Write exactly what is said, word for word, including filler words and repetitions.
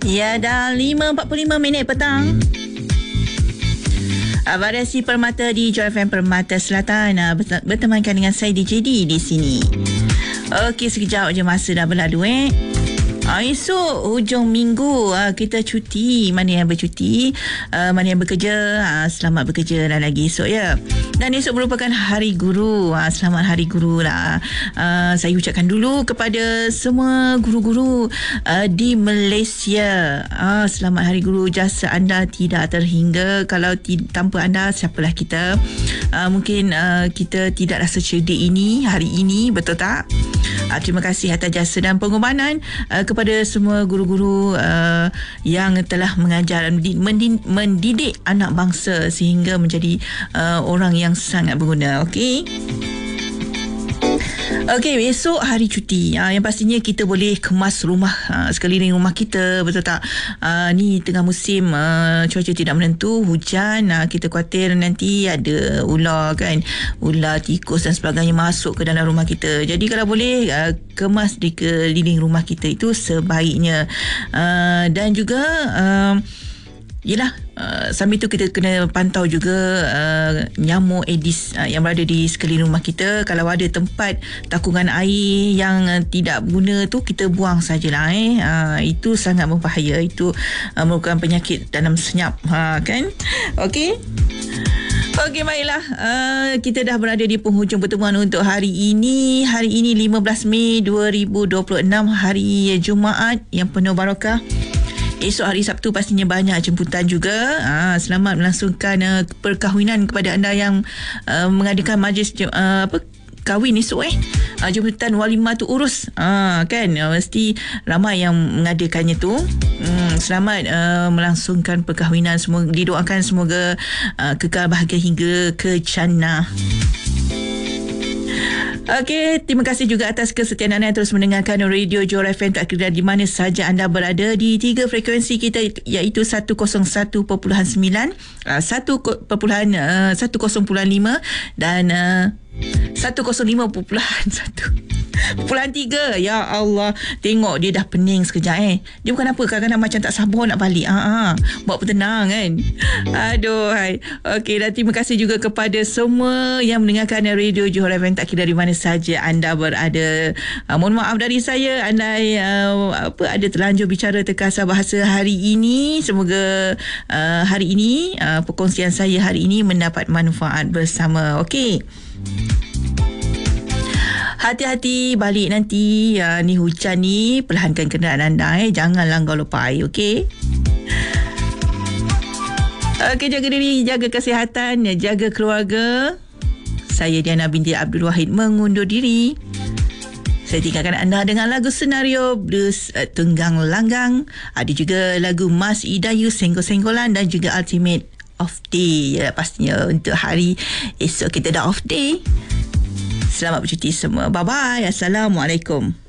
Ya, dah lima empat puluh lima minit petang. Variasi Permata di Joy F M Permata Selatan bertemankan dengan saya D J D di sini. Okey, sekejap je masa dah berlalu eh. Ah, esok hujung minggu ah, kita cuti. Mana yang bercuti, ah, mana yang bekerja, ah, selamat bekerja lah lagi esok ya. Dan esok merupakan Hari Guru. ah, Selamat Hari Guru lah. ah, Saya ucapkan dulu kepada semua guru-guru ah, di Malaysia. ah, Selamat Hari Guru. Jasa anda tidak terhingga. Kalau ti- tanpa anda, siapalah kita. ah, Mungkin ah, kita tidak rasa cerdik ini hari ini, betul tak? ah, Terima kasih atas jasa dan pengorbanan ah, kepada semua guru-guru uh, yang telah mengajar dan mendidik, mendidik anak bangsa sehingga menjadi uh, orang yang sangat berguna. Okey. Okey, besok hari cuti. Uh, yang pastinya kita boleh kemas rumah, uh, sekeliling rumah kita, betul tak? Uh, ni tengah musim uh, cuaca tidak menentu, hujan, uh, kita khawatir nanti ada ular kan, ular, tikus dan sebagainya masuk ke dalam rumah kita. Jadi kalau boleh uh, kemas di keliling rumah kita itu sebaiknya. Uh, dan juga uh, Yelah, uh, sambil tu kita kena pantau juga uh, nyamuk Aedes uh, yang berada di sekeliling rumah kita. Kalau ada tempat takungan air yang uh, tidak guna tu, kita buang sajalah eh. Uh, itu sangat berbahaya. Itu uh, merupakan penyakit tanam senyap, ha, kan? Okey. Okey, baiklah. Uh, kita dah berada di penghujung pertemuan untuk hari ini. Hari ini lima belas Mei dua ribu dua puluh enam, hari Jumaat yang penuh barakah. Esok hari Sabtu pastinya banyak jemputan juga. Ha, selamat melangsungkan uh, perkahwinan kepada anda yang uh, mengadakan majlis uh, apa kahwin esok eh. Uh, jemputan walimah tu urus. Ha, kan uh, mesti ramai yang mengadakannya tu. Hmm, selamat uh, melangsungkan perkahwinan. Semua didoakan semoga uh, kekal bahagia hingga ke jannah. Okey, terima kasih juga atas kesetiaan anda yang terus mendengarkan Radio Joy F M tak kira di mana saja anda berada di tiga frekuensi kita, iaitu seratus satu perpuluhan sembilan, seratus perpuluhan lima dan uh, seratus lima perpuluhan satu perpuluhan tiga. Ya Allah, tengok dia dah pening sekejap eh. Dia bukan apa, kadang-kadang macam tak sabar nak balik. Ha ah, buat bertenang kan. Aduh hai. Okey, dan terima kasih juga kepada semua yang mendengarkan Radio Johor F M tak kira di mana saja anda berada. Uh, mohon maaf dari saya andai uh, apa ada terlanjur bicara terkasar bahasa hari ini. Semoga uh, hari ini uh, perkongsian saya hari ini mendapat manfaat bersama. Okey. Hati-hati balik nanti. Uh, ni hujan ni, perlahankan kenderaan anda eh. Jangan langgar lupa air, okey? Okey, jaga diri, jaga kesihatan, jaga keluarga. Saya Diana binti Abdul Wahid mengundur diri. Saya tinggalkan anda dengan lagu senario blues uh, Tunggang Langgang. Ada juga lagu Mas Idayu Senggol-Senggolan dan juga Ultimate Off Day. Ya, pastinya untuk hari esok kita dah off day. Selamat bercuti semua. Bye-bye. Assalamualaikum.